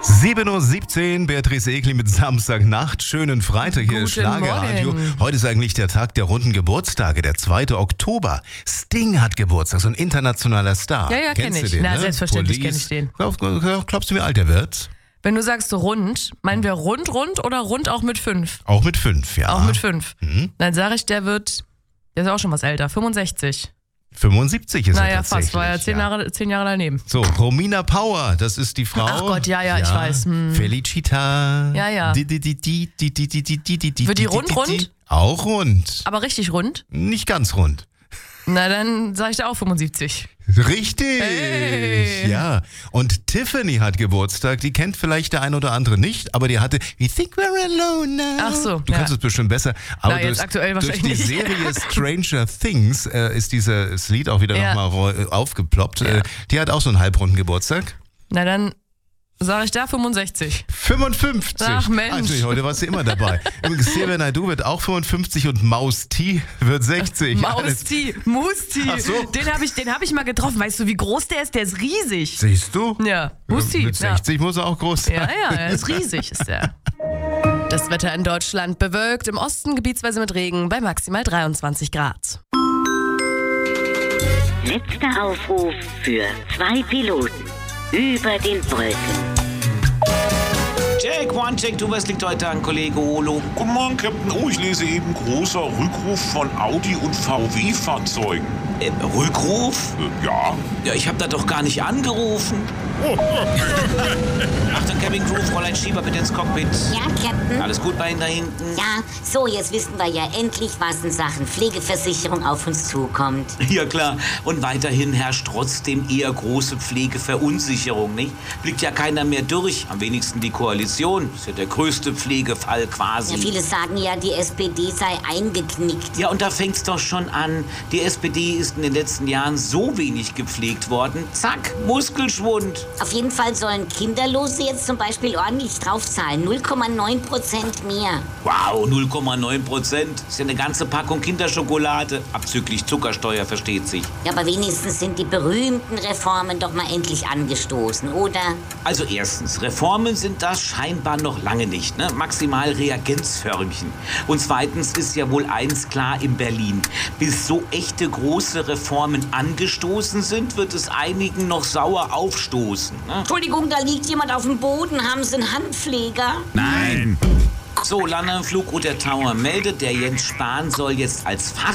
7:17 Uhr, Beatrice Egli mit Samstagnacht. Schönen Freitag, hier ist Schlagerradio. Heute ist eigentlich der Tag der runden Geburtstage, der 2. Oktober. Sting hat Geburtstag, so ein internationaler Star. Ja, Kennst kenn ich. du den, Na, ne? selbstverständlich kenne ich den. Glaubst du, wie alt er wird? Wenn du sagst rund, meinen wir rund oder rund auch mit 5? Auch mit 5, ja. Auch mit 5. Dann sage ich, der ist auch schon was älter, 65. 75 ist er tatsächlich. Naja, fast, war ja 10 Jahre daneben. So, Romina Power, das ist die Frau. Ach Gott, ja, ich weiß. Felicita. Ja. Wird die rund? Auch rund. Aber richtig rund? Nicht ganz rund. Na, dann sage ich da auch 75. Richtig, Hey. ja. Und Tiffany hat Geburtstag, die kennt vielleicht der ein oder andere nicht, aber die hatte We Think We're Alone Now. Ach so, Du kannst es bestimmt besser. Aber Na, jetzt aktuell durch die wahrscheinlich nicht. Serie Stranger Things ist dieses Lied auch wieder nochmal aufgeploppt. Ja. Die hat auch so einen halbrunden Geburtstag. Na, dann sage ich da 65. 55. Ach, Mensch. Natürlich, heute warst du immer dabei. Übrigens, Xavier Naidoo wird auch 55 und Maus T wird 60. Musti. Ach so. Den hab ich mal getroffen. Weißt du, wie groß der ist? Der ist riesig. Siehst du? Ja, Musti. Mit 60 muss er auch groß sein. Ja, er ist riesig, ist der. Das Wetter in Deutschland bewölkt, im Osten gebietsweise mit Regen bei maximal 23 Grad. Letzter Aufruf für 2 Piloten über den Wolken. Check, one, check, du, was liegt heute an, Kollege Olo? Guten Morgen, Captain. Oh, ich lese eben großer Rückruf von Audi und VW-Fahrzeugen. Rückruf? Ja. Ja, ich hab da doch gar nicht angerufen. Achtung, Cabin Crew, Fräulein Schieber, bitte ins Cockpit. Ja, Captain? Alles gut bei Ihnen da hinten? Ja, so, jetzt wissen wir ja endlich, was in Sachen Pflegeversicherung auf uns zukommt. Ja, klar. Und weiterhin herrscht trotzdem eher große Pflegeverunsicherung, nicht? Blickt ja keiner mehr durch. Am wenigsten die Koalition. Ist ja der größte Pflegefall quasi. Ja, viele sagen ja, die SPD sei eingeknickt. Ja, und da fängt's doch schon an. Die SPD ist in den letzten Jahren so wenig gepflegt worden. Zack, Muskelschwund. Auf jeden Fall sollen Kinderlose jetzt zum Beispiel ordentlich draufzahlen. 0,9% mehr. Wow, 0,9%. Ist ja eine ganze Packung Kinderschokolade. Abzüglich Zuckersteuer, versteht sich. Ja, aber wenigstens sind die berühmten Reformen doch mal endlich angestoßen, oder? Also erstens, Reformen sind das scheinbar noch lange nicht, ne? Maximal Reagenzförmchen. Und zweitens ist ja wohl eins klar in Berlin. Bis so echte große Reformen angestoßen sind, wird es einigen noch sauer aufstoßen. Ne? Entschuldigung, da liegt jemand auf dem Boden. Haben Sie einen Handpfleger? Nein. So, Landeflugroute Tower meldet, der Jens Spahn soll jetzt als